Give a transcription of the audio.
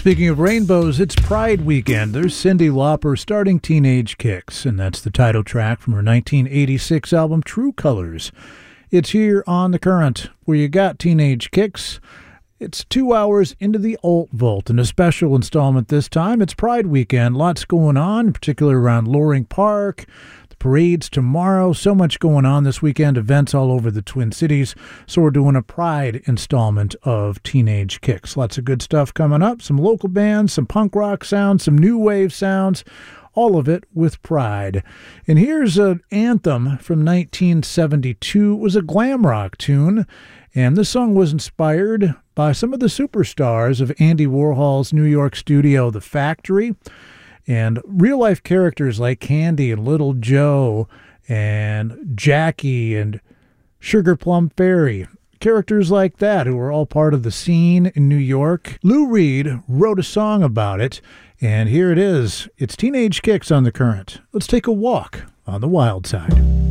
Speaking of rainbows, it's Pride weekend. There's Cyndi Lauper starting Teenage Kicks, and that's the title track from her 1986 album True Colors. It's here on The Current, where you got Teenage Kicks. It's 2 hours into the Alt Vault, and a special installment this time. It's Pride weekend. Lots going on, in particular around Loring Park. Parades tomorrow. So much going on this weekend. Events all over the Twin Cities. So we're doing a Pride installment of Teenage Kicks. Lots of good stuff coming up. Some local bands, some punk rock sounds, some new wave sounds. All of it with Pride. And here's an anthem from 1972. It was a glam rock tune. And this song was inspired by some of the superstars of Andy Warhol's New York studio, The Factory. And real-life characters like Candy and Little Joe and Jackie and Sugar Plum Fairy, characters like that who were all part of the scene in New York. Lou Reed wrote a song about it, and here it is. It's Teenage Kicks on The Current. Let's take a walk on the wild side.